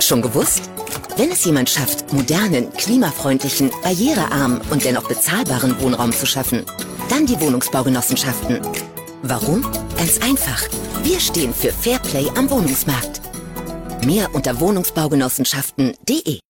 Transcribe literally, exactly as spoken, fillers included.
Schon gewusst? Wenn es jemand schafft, modernen, klimafreundlichen, barrierearmen und dennoch bezahlbaren Wohnraum zu schaffen, dann die Wohnungsbaugenossenschaften. Warum? Ganz einfach. Wir stehen für Fairplay am Wohnungsmarkt. Mehr unter wohnungsbaugenossenschaften punkt de